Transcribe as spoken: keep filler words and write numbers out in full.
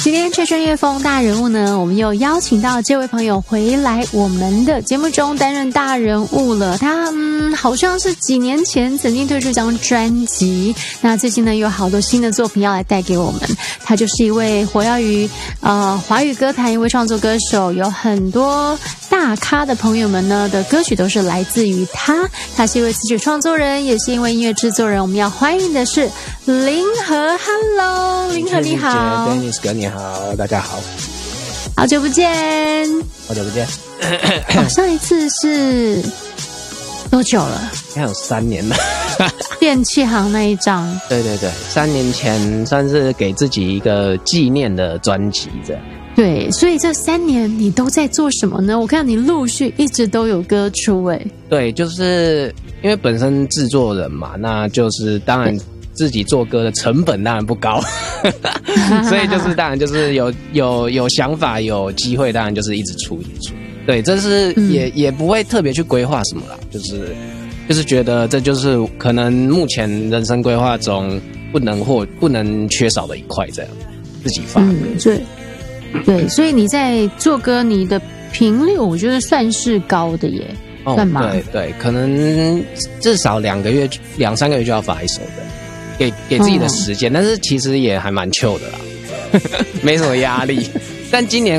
今天최专业风大人物呢，我们又邀请到这位朋友回来我们的节目中担任大人物了。他嗯，好像是几年前曾经推出一张专辑，那最近呢有好多新的作品要来带给我们。他就是一位活跃于呃华语歌坛一位创作歌手，有很多大咖的朋友们呢的歌曲都是来自于他。他是一位词曲创作人，也是一位音乐制作人。我们要欢迎的是林和 ，Hello， 林和你好 ，Dennis 哥你好，大家好， 好久不见， 好久不见。 哦、上一次是多久了？ 应该有三年了。 电器行那一张， 对对对，三年前算是给自己一个纪念的专辑这样。 对，所以这三年你都在做什么呢？我看你陆续一直都有歌出诶。 对，就是因为本身制作人嘛，那就是当然自己做歌的成本当然不高，所以就是当然就是有有有想法有机会，当然就是一直出一直出。对，这是也、嗯、也不会特别去规划什么啦，就是就是觉得这就是可能目前人生规划中不能或不能缺少的一块，这样自己发歌。 嗯，对对，所以你在做歌，你的频率我觉得算是高的耶， 哦、 算吗？ 对对，可能至少两个月、两三个月就要发一首的，给给自己的时间、哦，但是其实也还蛮chill的啦，没什么压力。但今年